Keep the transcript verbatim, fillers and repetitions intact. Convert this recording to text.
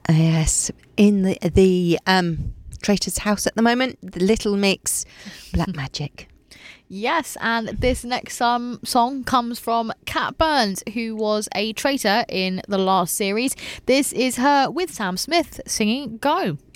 Yes, in the the um, Traitor's house at the moment, the Little Mix, Black Magic. Yes, and this next um, song comes from Cat Burns, who was a traitor in the last series. This is her with Sam Smith singing Go.